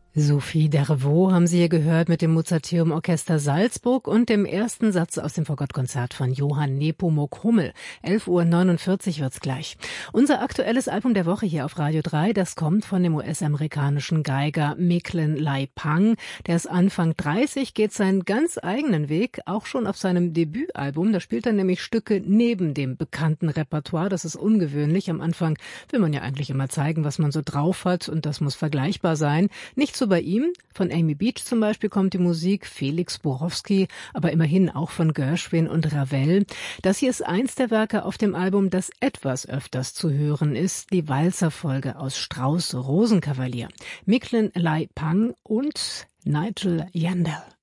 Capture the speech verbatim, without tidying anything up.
Sophie Dervaux haben Sie hier gehört mit dem Mozarteum Orchester Salzburg und dem ersten Satz aus dem Fagottkonzert von Johann Nepomuk Hummel. elf Uhr neunundvierzig wird's gleich. Unser aktuelles Album der Woche hier auf Radio drei, das kommt von dem U S-amerikanischen Geiger Micklin Lai Pang. Der ist Anfang dreißig, geht seinen ganz eigenen Weg, auch schon auf seinem Debütalbum. Da spielt er nämlich Stücke neben dem bekannten Repertoire. Das ist ungewöhnlich. Am Anfang will man ja eigentlich immer zeigen, was man so drauf hat, und das muss vergleichbar sein. Nicht so bei ihm. Von Amy Beach zum Beispiel kommt die Musik, Felix Borowski, aber immerhin auch von Gershwin und Ravel. Das hier ist eins der Werke auf dem Album, das etwas öfters zu hören ist, die Walzerfolge aus Strauss' Rosenkavalier. Micklin Lai Pang und Nigel Yandell.